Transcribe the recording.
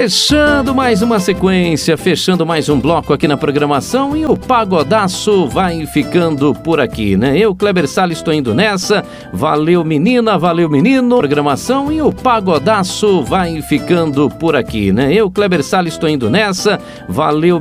Fechando mais uma sequência, fechando mais um bloco aqui na programação e o Pagodaço vai ficando por aqui, né? Eu, Kleber Salles, estou indo nessa. Valeu, menina, valeu, menino. Programação e o Pagodaço vai ficando por aqui, né? Eu, Kleber Salles, estou indo nessa. Valeu.